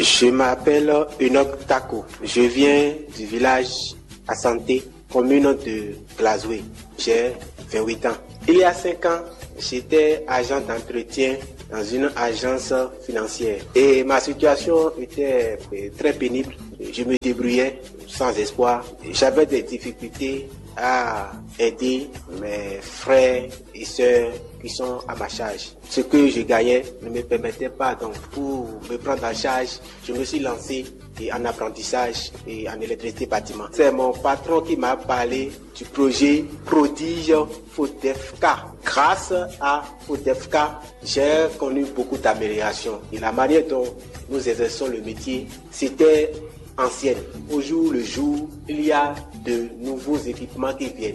Je m'appelle Enoch Tako. Je viens du village à Santé, commune de Glazoué. J'ai 28 ans. Il y a 5 ans, j'étais agent d'entretien dans une agence financière. Et ma situation était très pénible. Je me débrouillais sans espoir. J'avais des difficultés à aider mes frères et sœurs qui sont à ma charge. Ce que je gagnais ne me permettait pas, donc pour me prendre en charge, je me suis lancé en apprentissage et en électricité bâtiment. C'est mon patron qui m'a parlé du projet Prodige FODEFK. Grâce à FODEFK, j'ai connu beaucoup d'améliorations. Et la manière dont nous exerçons le métier, c'était ancienne. Au jour le jour, il y a de nouveaux équipements qui viennent.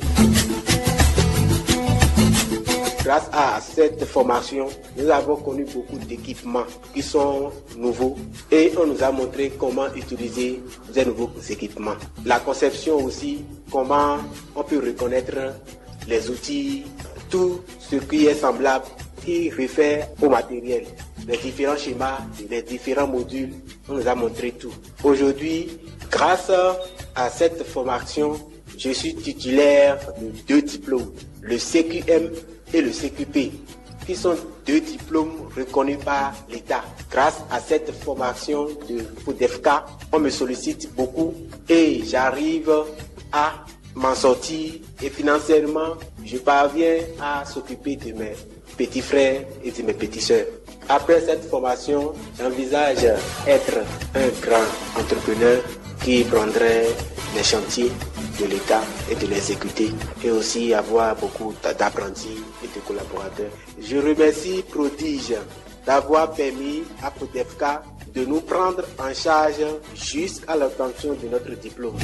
Grâce à cette formation, nous avons connu beaucoup d'équipements qui sont nouveaux et on nous a montré comment utiliser ces nouveaux équipements. La conception aussi, comment on peut reconnaître les outils, tout ce qui est semblable, qui réfère au matériel, les différents schémas, les différents modules, on nous a montré tout. Aujourd'hui, grâce à cette formation, je suis titulaire de 2 diplômes, le CQM et le CQP, qui sont 2 diplômes reconnus par l'État. Grâce à cette formation de FODEFK, on me sollicite beaucoup et j'arrive à m'en sortir et financièrement, je parviens à s'occuper de mes petits frères et de mes petites sœurs. Après cette formation, j'envisage être un grand entrepreneur qui prendrait les chantiers de l'État et de l'exécuter et aussi avoir beaucoup d'apprentis et de collaborateurs. Je remercie Prodige d'avoir permis à FODEFK de nous prendre en charge jusqu'à l'obtention de notre diplôme.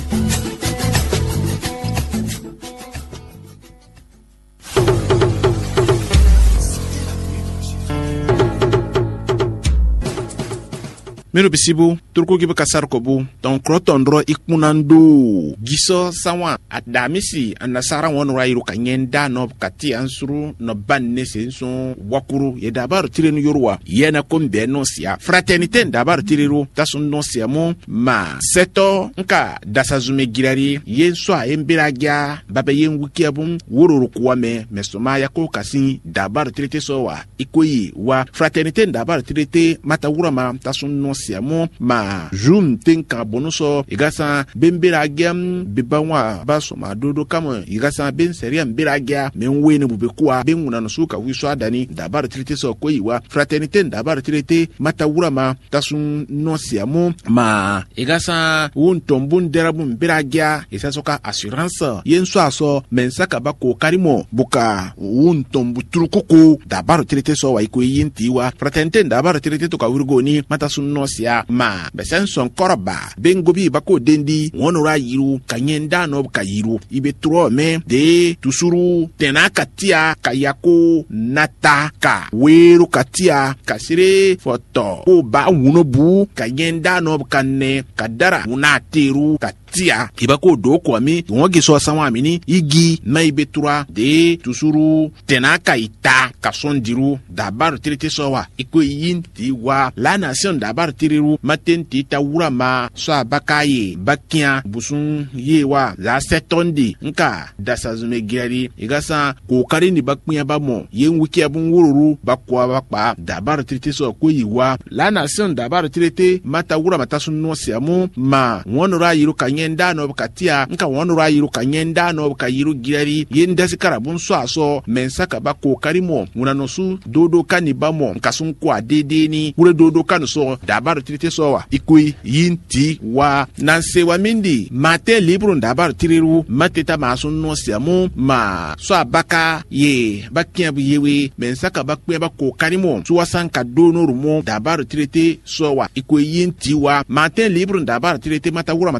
Mero bisibu turko gibe kasar kobu ton krotondro ikmunando giso sawa adamisi anasara won rairu kanyenda no kati ansuru no banne senso wakuru ye dabar tirenu yorwa yena kombe no sia fraternité dabar tiriru tasun no sia mo ma seto nka dasazume girari yenso a embiragia babe yenwukiabun wororo kwame mesoma yako kasi dabar tirite sowa ikoyi wa fraternité dabar tirite matawurama tasun no siamo ma jum tenka bonuso igasa bemberagiam bibanwa baso ma dodo kama igasa ben seriam beragia menwene bubekwa benuna no suka wiso adani dabar trité so koyiwa fraternité dabar trité matawurama tasun no siamo ma igasa won tombun derabun beragia isasoka assurance yenso aso mensaka bako karimo buka won tombu turukoko dabar trité so wa ikoyintiwa fraternité dabar trité to ka wurgoni matasun no sia ma besenson koroba bengobi bako dendi wonora yiru kanyenda no kayiru ibetro me de tusuru tenakatia kayako nata ka weru katia kasire foto ko ba wunobu kanyenda no kanne kadara unateru tia ibako doko ami wonge so sanwa mini igi na ibetura de tusuru tenaka ita kasondiru dabar trité sowa iko yinti wa la nation dabar tiriru matenti tawurama so abakaye bakia busun yewa za setondi nka dasazume girari igasa kokari ni baknya bamo yenwiki abun wururu bakwa bakpa dabar trité so ko yiwa la nation dabar trité matawurama tasunno siamo ma wonora yiru nyenda no katia nka wonura yiru kanyenda no kayiru girari yenda sikara bunso aso mensaka bako karimo munanosu dodo kanibamo kasun kwa dedeni wure dodo kanuso dabar trité sowa ikui yinti wa nanse wa mindi mate libro dabar tiriru mateta masun no siamo ma so abaka ye bakia yewe mensaka bakwe bako karimo suwasan ka dono rumo dabar trité sowa ikui yinti wa mate libro dabar trité matawura matasun no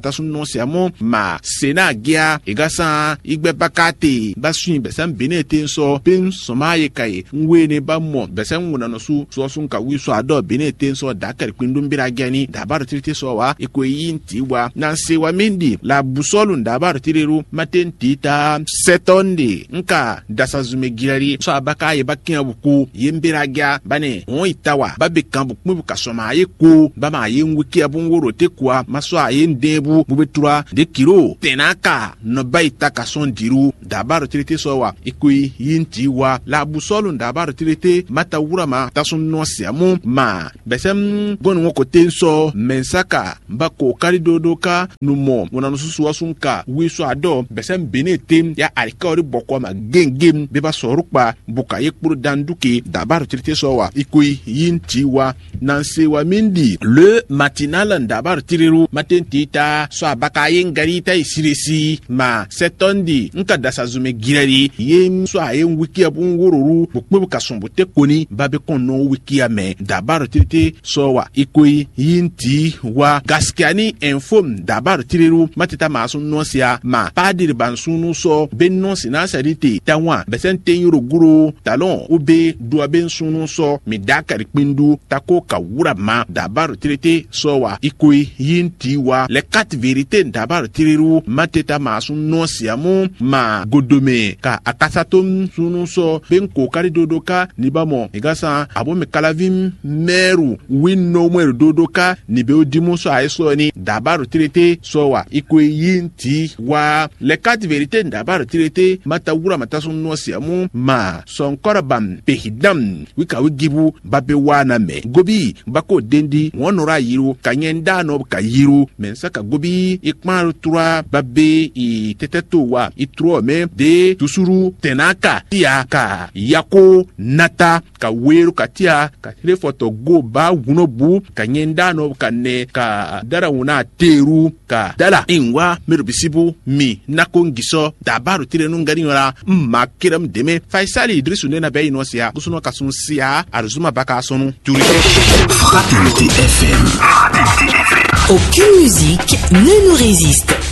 siamo ma sena gia igasa igbe bakate basun besam benete so pen somaye kai ngwene ba mo besam wona no su so sun ka wi so ado benete so dakar kwindum bira gani dabar tirite so wa ikoyinti wa na sewa mendi la busolu dabar tiriru maten tita setonde nka dasazume girari so abaka ye bakin buku yembira gia bane on itawa babe kan buku ka somaye ko ba ma ye ngwiki abungoro te kwa maso aye ndebu bubetura de kiro tenaka no baita ka son diru dabar tirite so wa ikoyi yinti wa la busolu dabar tirite mata wurama tasun no siamu ma besem gonu ko tenso mensaka bako kari dodoka numo wona nususu wasunka wiso ado besem benete ya alikori boko ma gengem beba sorukpa buka yekpuru danduke dabar tirite so wa ikoyi yinti wa nanse wa mindi le matinal dabar tiriru matentita so abaka yengari ta isirisi ma setondi nka dasazume girari yem so ayen wiki abungururu bukbu kasombote koni babe kono wiki ame dabar tirite so wa ikoyi yinti wa gaskiani inform dabar tiriru matita masun nosia ma padir bansunu so ben non sinasarite tawa besente yuro guru talon ube do ben sunu so mi dakar pindu tako ka wura ma dabar tirite so wa ikoyi yinti wa le quatre vérité dabar tiriru matita masun nosia mu ma godome ka akasatom sunu so ben ko kari dodoka ni bamo igasa abo me kalavim meru winno mweru dodoka ni be odimu so aiso ni dabar tirite so wa ikoyi yinti wa le quatre vérité dabar tirite mata wura mata sun nosia mu ma son korabam pehidam wika wigibu babe wana me gobi bako dendi wonora yiru kanyenda no ka yiru mensaka gobi ikmaru tura babe I teteto wa itro me de tusuru tenaka tia ka yako nata ka weru katia ka telefoto go ba wunobu kanyenda no kane ka dara una teru ka dala inwa merubisibu mi nakongiso dabaru tire nungari ngora makiram deme Faisal Idrisu nena be inosia kusuno kasunsia aruzuma baka sonu turi Fraternité FM. Aucune musique ne nous résiste.